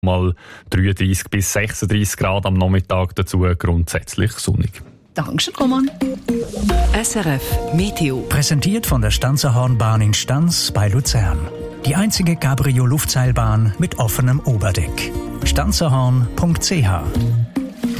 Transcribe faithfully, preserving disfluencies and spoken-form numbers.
mal dreiunddreissig bis sechsunddreissig Grad, am Nachmittag dazu grundsätzlich sonnig. Dankeschön, Roman. S R F Meteo. Präsentiert von der Stanzerhornbahn in Stanz bei Luzern. Die einzige Cabrio-Luftseilbahn mit offenem Oberdeck. stanzerhorn punkt c h